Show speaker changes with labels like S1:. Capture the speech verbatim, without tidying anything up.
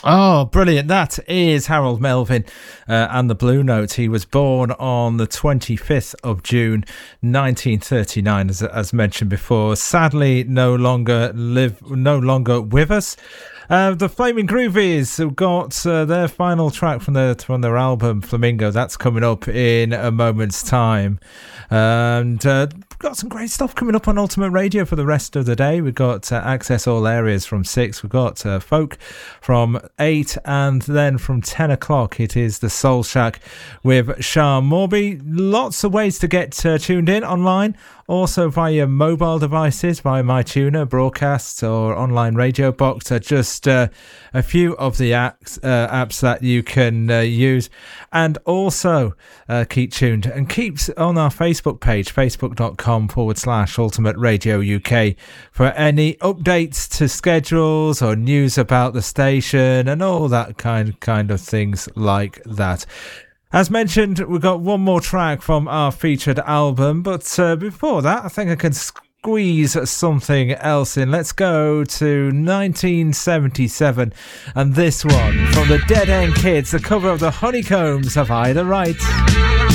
S1: Oh, brilliant. That is Harold Melvin uh, and the Blue Note. He was born on the twenty-fifth of June, nineteen thirty-nine, as, as mentioned before. Sadly, no longer live, no longer with us. Uh, the Flaming Groovies have got uh, their final track from their from their album Flamingo. That's coming up in a moment's time, and uh, we've got some great stuff coming up on Ultimate Radio for the rest of the day. We've got uh, Access All Areas from six. We've got uh, Folk from eight, and then from ten o'clock it is the Soul Shack with Sean Morby. Lots of ways to get uh, tuned in online. Also via mobile devices, via MyTuner, Broadcasts or online radio box are just uh, a few of the apps, uh, apps that you can uh, use. And also uh, keep tuned and keep on our Facebook page, facebook.com forward slash Ultimate Radio U K, for any updates to schedules or news about the station and all that kind, kind of things like that. As mentioned, we've got one more track from our featured album, but uh, before that, I think I can squeeze something else in. Let's go to nineteen seventy-seven, and this one from the Dead End Kids, the cover of the Honeycombs of Ida Wright.